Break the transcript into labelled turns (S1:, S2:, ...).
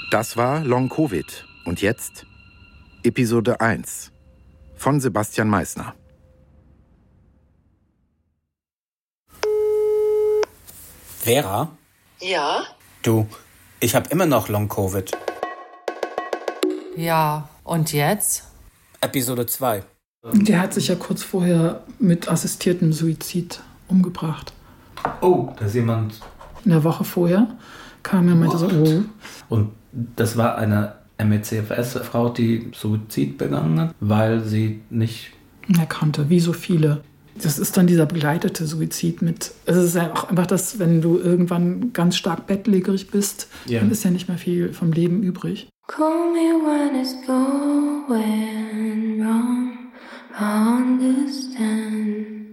S1: Das war Long Covid. Und jetzt Episode 1 von Sebastian Meissner.
S2: Vera?
S3: Ja?
S2: Du, ich habe immer noch Long Covid.
S3: Ja, und jetzt?
S2: Episode 2.
S4: Der hat sich ja kurz vorher mit assistiertem Suizid umgebracht.
S5: Oh, da ist jemand.
S4: In der Woche vorher kam er und meinte so, oh.
S5: Und das war eine MECFS-Frau, die Suizid begangen hat, weil sie nicht...
S4: Er kannte, wie so viele. Das ist dann dieser begleitete Suizid mit... Es ist ja auch einfach das, wenn du irgendwann ganz stark bettlägerig bist, dann ist ja nicht mehr viel vom Leben übrig.
S6: Call me when it's going wrong, I understand.